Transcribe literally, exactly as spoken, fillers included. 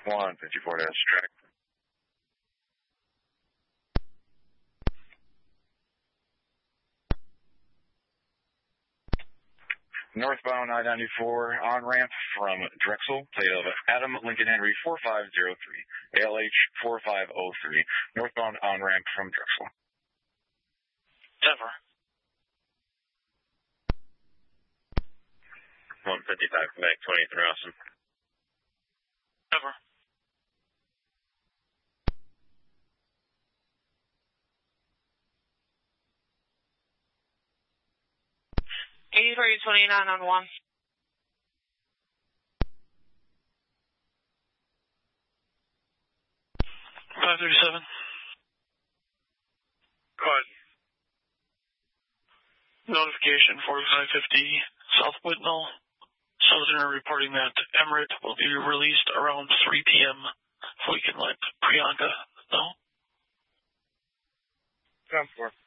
one fifty-four dash track. Northbound I ninety-four on-ramp from Drexel, plate of Adam Lincoln Henry four five zero three, A L H four five zero three, northbound on-ramp from Drexel. Denver. one fifty-five, Quebec, twenty-three, Austin. Denver. eighty-three twenty-nine on one. five thirty-seven. Card. Notification forty-five fifty, South Whitnall. Sojourner reporting that Emirate will be released around three p.m. if we can let Priyanka know. Come for